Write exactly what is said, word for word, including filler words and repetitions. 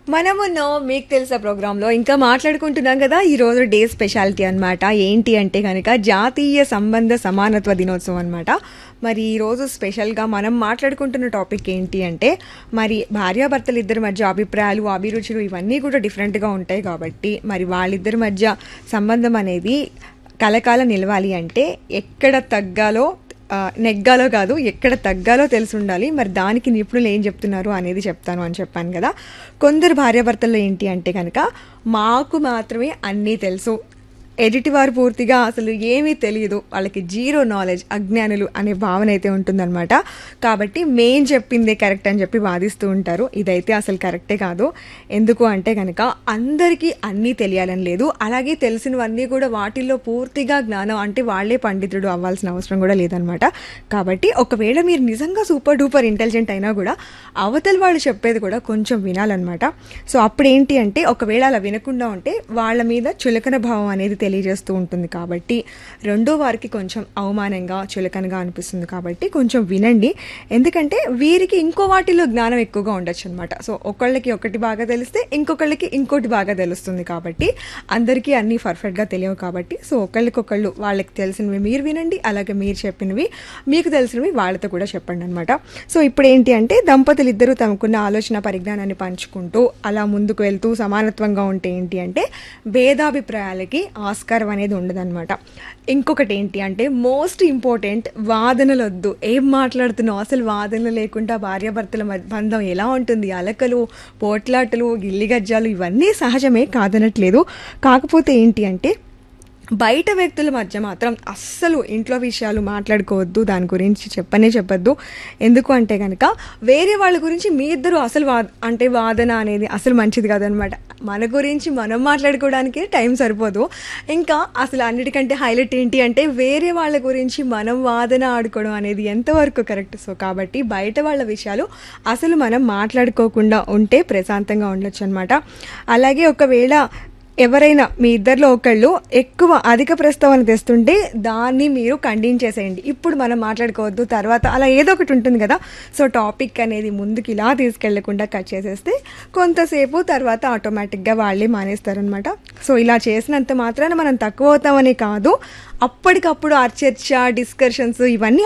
మనమున్నో మీకు తెలుసా ప్రోగ్రాంలో ఇంకా మాట్లాడుకుంటున్నాం కదా. ఈరోజు డే స్పెషాలిటీ అనమాట. ఏంటి అంటే కనుక జాతీయ సంబంధ సమానత్వ దినోత్సవం అనమాట. మరి ఈరోజు స్పెషల్గా మనం మాట్లాడుకుంటున్న టాపిక్ ఏంటి అంటే, మరి భార్యాభర్తలు ఇద్దరి మధ్య అభిప్రాయాలు, అభిరుచులు ఇవన్నీ కూడా డిఫరెంట్గా ఉంటాయి కాబట్టి మరి వాళ్ళిద్దరి మధ్య సంబంధం అనేది కలకాల నిలవాలి అంటే ఎక్కడ తగ్గాలో నెగ్గాలో కాదు, ఎక్కడ తగ్గాలో తెలిసి ఉండాలి. మరి దానికి నిపుణులు ఏం చెప్తున్నారు అనేది చెప్తాను అని చెప్పాను కదా. కొందరు భార్యాభర్తల్లో ఏంటి అంటే కనుక మాకు మాత్రమే అన్నీ తెలుసు, ఎదుటివారు పూర్తిగా అసలు ఏమీ తెలియదు, వాళ్ళకి జీరో నాలెడ్జ్, అజ్ఞానులు అనే భావన అయితే ఉంటుందన్నమాట. కాబట్టి మేం చెప్పిందే కరెక్ట్ అని చెప్పి వాదిస్తూ ఉంటారు. ఇదైతే అసలు కరెక్టే కాదు. ఎందుకు అంటే కనుక అందరికీ అన్నీ తెలియాలని లేదు, అలాగే తెలిసినవన్నీ కూడా వాటిల్లో పూర్తిగా జ్ఞానం అంటే వాళ్లే పండితుడు అవ్వాల్సిన అవసరం కూడా లేదనమాట. కాబట్టి ఒకవేళ మీరు నిజంగా సూపర్ డూపర్ ఇంటెలిజెంట్ అయినా కూడా అవతల వాళ్ళు చెప్పేది కూడా కొంచెం వినాలన్నమాట. సో అప్పుడు ఏంటి అంటే ఒకవేళ అలా వినకుండా ఉంటే వాళ్ళ మీద చులకన భావం అనేది తెలియజేస్తూ ఉంటుంది. కాబట్టి రెండో వారికి కొంచెం అవమానంగా, చులకనగా అనిపిస్తుంది. కాబట్టి కొంచెం వినండి. ఎందుకంటే వీరికి ఇంకో వాటిలో జ్ఞానం ఎక్కువగా ఉండొచ్చు అనమాట. సో ఒకళ్ళకి ఒకటి బాగా తెలిస్తే ఇంకొకళ్ళకి ఇంకోటి బాగా తెలుస్తుంది. కాబట్టి అందరికీ అన్నీ పర్ఫెక్ట్గా తెలియవు. కాబట్టి సో ఒకళ్ళకొకళ్ళు వాళ్ళకి తెలిసినవి మీరు వినండి, అలాగే మీరు చెప్పినవి మీకు తెలిసినవి వాళ్ళతో కూడా చెప్పండి అనమాట. సో ఇప్పుడు ఏంటి అంటే దంపతులు ఇద్దరూ తమకున్న ఆలోచన పరిజ్ఞానాన్ని పంచుకుంటూ అలా ముందుకు వెళ్తూ సమానత్వంగా ఉంటే ఏంటి అంటే భేదాభిప్రాయాలకి ఆస్కారం అనేది ఉండదన్నమాట. ఇంకొకటి ఏంటి అంటే మోస్ట్ ఇంపార్టెంట్, వాదనలు వద్దు. ఏం మాట్లాడుతున్నావు అసలు, వాదనలు లేకుండా భార్యాభర్తల బంధం ఎలా ఉంటుంది? అలకలు, పోట్లాటలు, గిల్లిగజ్జాలు ఇవన్నీ సహజమే, కాదనట్లేదు. కాకపోతే ఏంటి అంటే బయట వ్యక్తుల మధ్య మాత్రం అస్సలు ఇంట్లో విషయాలు మాట్లాడుకోవద్దు, దాని గురించి చెప్పనే చెప్పద్దు. ఎందుకు అంటే కనుక వేరే వాళ్ళ గురించి మీ ఇద్దరు అసలు వా అంటే వాదన అనేది అసలు మంచిది కాదనమాట. మన గురించి మనం మాట్లాడుకోవడానికి టైం సరిపోదు. ఇంకా అసలు అన్నిటికంటే హైలైట్ ఏంటి అంటే వేరే వాళ్ళ గురించి మనం వాదన ఆడుకోవడం అనేది ఎంతవరకు కరెక్ట్. సో కాబట్టి బయట వాళ్ళ విషయాలు అసలు మనం మాట్లాడుకోకుండా ఉంటే ప్రశాంతంగా ఉండొచ్చు అనమాట. అలాగే ఒకవేళ ఎవరైనా మీ ఇద్దరిలో ఒకళ్ళు ఎక్కువ అధిక ప్రస్తావన తెస్తుంటే దాన్ని మీరు ఖండించేసేయండి. ఇప్పుడు మనం మాట్లాడుకోవద్దు, తర్వాత అలా ఏదో ఒకటి ఉంటుంది కదా. సో టాపిక్ అనేది ముందుకు ఇలా తీసుకెళ్లకుండా కట్ చేసేస్తే కొంతసేపు తర్వాత ఆటోమేటిక్గా వాళ్ళే మానేస్తారనమాట. సో ఇలా చేసినంత మాత్రాన మనం తక్కువ అవుతామని కాదు, అప్పటికప్పుడు ఆ చర్చ, డిస్కషన్స్ ఇవన్నీ